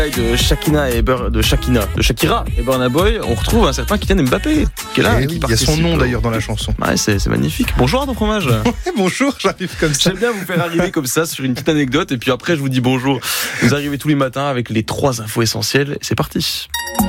De Shakira et Burna Boy, on retrouve un certain Kylian Mbappé qui est là. Il y a son nom d'ailleurs dans la chanson. Ouais, c'est magnifique. Bonjour Arnaud Fromage. Bonjour, j'arrive comme ça. J'aime bien vous faire arriver comme ça sur une petite anecdote et puis après je vous dis bonjour. Vous arrivez tous les matins avec les 3 infos essentielles et c'est parti.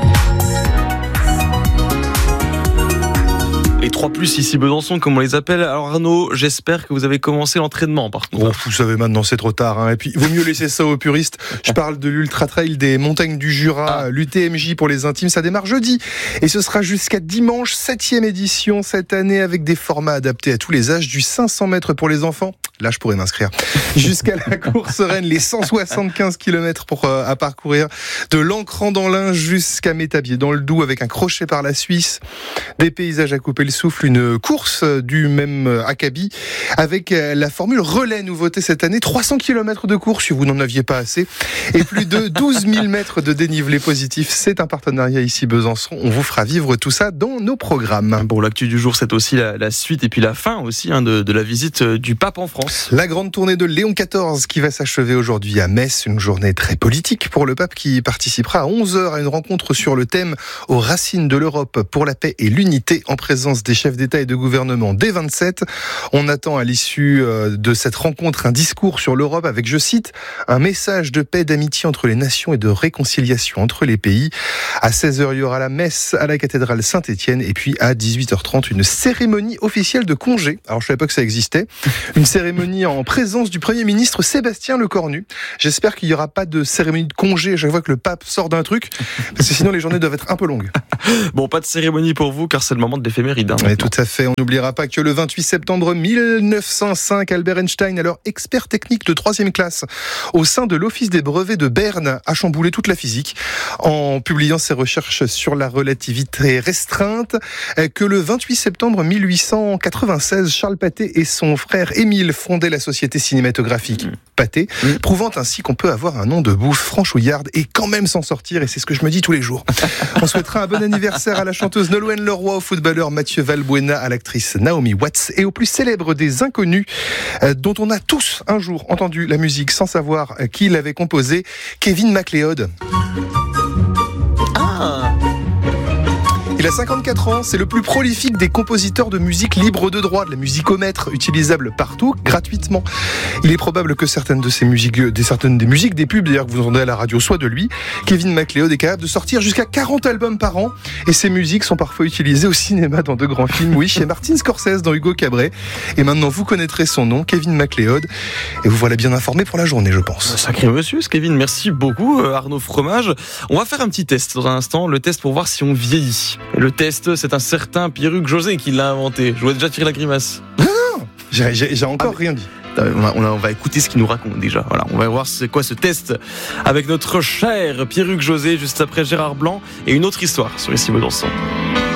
Les 3+, ici Besançon, comme on les appelle. Alors Arnaud, j'espère que vous avez commencé l'entraînement par contre. Oh, vous savez maintenant c'est trop tard. Hein. Et puis, il vaut mieux laisser ça aux puristes. Je parle de l'Ultra Trail des montagnes du Jura, l'UTMJ pour les intimes. Ça démarre jeudi. Et ce sera jusqu'à dimanche, 7e édition cette année avec des formats adaptés à tous les âges. Du 500 mètres pour les enfants. Là, je pourrais m'inscrire. Jusqu'à la course sereine, les 175 km à parcourir. De l'Ancran dans l'Ain jusqu'à Métabier dans le Doubs avec un crochet par la Suisse. Des paysages à couper le souffle, une course du même acabit avec la formule relais, nouveauté cette année, 300 km de course si vous n'en aviez pas assez et plus de 12 000 mètres de dénivelé positif. C'est un partenariat ici Besançon, on vous fera vivre tout ça dans nos programmes. Bon, l'actu du jour c'est aussi la suite et puis la fin aussi de la visite du pape en France. La grande tournée de Léon XIV qui va s'achever aujourd'hui à Metz, une journée très politique pour le pape qui participera à 11h à une rencontre sur le thème aux racines de l'Europe pour la paix et l'unité en présence des chefs d'État et de gouvernement des 27. On attend à l'issue de cette rencontre un discours sur l'Europe avec, je cite, un message de paix, d'amitié entre les nations et de réconciliation entre les pays. À 16h, il y aura la messe à la cathédrale Saint-Étienne et puis à 18h30, une cérémonie officielle de congé. Alors, je savais pas que ça existait. Une cérémonie en présence du Premier ministre Sébastien Lecornu. J'espère qu'il n'y aura pas de cérémonie de congé à chaque fois que le pape sort d'un truc, parce que sinon les journées doivent être un peu longues. Bon, pas de cérémonie pour vous, car c'est le moment de l'éphéméride. Oui, tout à fait. On n'oubliera pas que le 28 septembre 1905, Albert Einstein, alors expert technique de 3e classe, au sein de l'Office des brevets de Berne, a chamboulé toute la physique en publiant ses recherches sur la relativité restreinte. Que le 28 septembre 1896, Charles Pathé et son frère Émile fondaient la société cinématographique Pathé, prouvant ainsi qu'on peut avoir un nom de bouffe franchouillarde et quand même s'en sortir, et c'est ce que je me dis tous les jours. On souhaitera un bon anniversaire à la chanteuse Nolwenn Leroy, au footballeur Mathieu Valbuena, à l'actrice Naomi Watts et au plus célèbre des inconnus, dont on a tous un jour entendu la musique sans savoir qui l'avait composée, Kevin MacLeod. Il a 54 ans, c'est le plus prolifique des compositeurs de musique libre de droit, de la musicomètre, utilisable partout, gratuitement. Il est probable que certaines des musiques des pubs d'ailleurs que vous entendez à la radio soient de lui. Kevin MacLeod est capable de sortir jusqu'à 40 albums par an et ses musiques sont parfois utilisées au cinéma dans de grands films, oui, chez Martin Scorsese dans Hugo Cabret. Et maintenant vous connaîtrez son nom, Kevin MacLeod, et vous voilà bien informé pour la journée, je pense. Sacré monsieur, ce Kevin, merci beaucoup Arnaud Fromage. On va faire un petit test dans un instant, le test pour voir si on vieillit. Le test, c'est un certain Pierruc José qui l'a inventé. Je vois déjà tirer la grimace. Non, j'ai encore rien dit. On va écouter ce qu'il nous raconte déjà. Voilà, on va voir c'est quoi ce test avec notre cher Pierruc José juste après Gérard Blanc et une autre histoire sur Ici Besançon.